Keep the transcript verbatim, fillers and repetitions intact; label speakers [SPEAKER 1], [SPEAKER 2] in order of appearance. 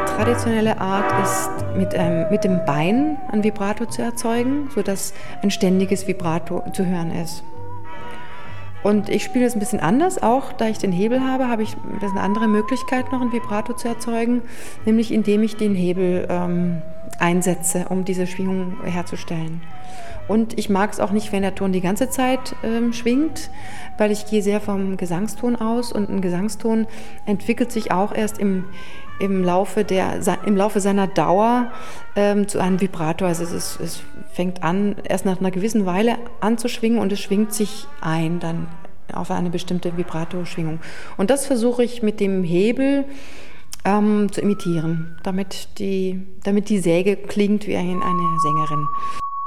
[SPEAKER 1] traditionelle Art ist, mit, ähm, mit dem Bein ein Vibrato zu erzeugen, sodass ein ständiges Vibrato zu hören ist. Und ich spiele es ein bisschen anders, auch da ich den Hebel habe, habe ich das eine andere Möglichkeit, noch ein Vibrato zu erzeugen, nämlich indem ich den Hebel ähm, einsetze, um diese Schwingung herzustellen. Und ich mag es auch nicht, wenn der Ton die ganze Zeit ähm, schwingt, weil ich gehe sehr vom Gesangston aus und ein Gesangston entwickelt sich auch erst im, im, Laufe, der, im Laufe seiner Dauer ähm, zu einem Vibrato. Also es, ist, es fängt an, erst nach einer gewissen Weile an zu schwingen und es schwingt sich ein dann auf eine bestimmte Vibrato-Schwingung. Und das versuche ich mit dem Hebel ähm, zu imitieren, damit die, damit die Säge klingt wie eine Sängerin.